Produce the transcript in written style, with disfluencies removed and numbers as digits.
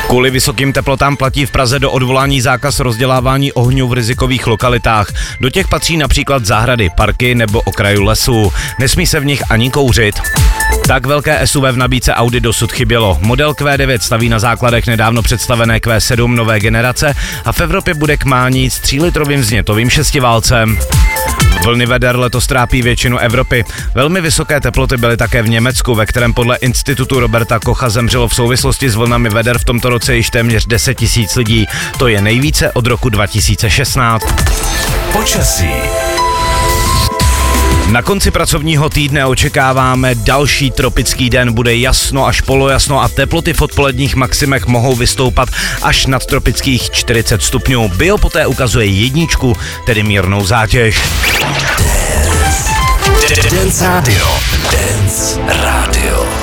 Kvůli vysokým teplotám platí v Praze do odvolání zákaz rozdělávání ohňů v rizikových lokalitách. Do těch patří například zahrady, parky nebo okraju lesů. Nesmí se v nich ani kouřit. Tak velké SUV v nabídce Audi dosud chybělo. Model Q9 staví na základech nedávno představené Q7 nové generace a v Evropě bude k mání s 3litrovým vznětovým šestiválcem. Vlny veder letos trápí většinu Evropy. Velmi vysoké teploty byly také v Německu, ve kterém podle institutu Roberta Kocha zemřelo v souvislosti s vlnami veder v tomto roce již téměř 10 000 lidí. To je nejvíce od roku 2016. Počasí. Na konci pracovního týdne očekáváme další tropický den, bude jasno až polojasno a teploty v odpoledních maximech mohou vystoupat až nad tropických 40 stupňů. Bio poté ukazuje 1, tedy mírnou zátěž. Dance Radio.